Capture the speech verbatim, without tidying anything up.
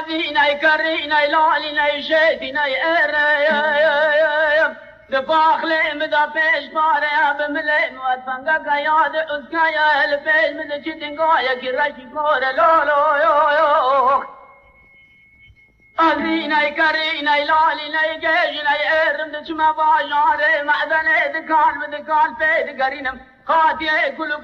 آذینای کرینای لالینای شیدینای اره دفاخله مدا پیش باره بمله مواد فنگا قیاد اسکایا هل پیش مدا چیتنگایا کی رشی کور لولو یو یو آذینای کرینای لالینای گیجینای ارم دچما باجاره معدنه دکان بدکان پید گرینم خاطیه کلو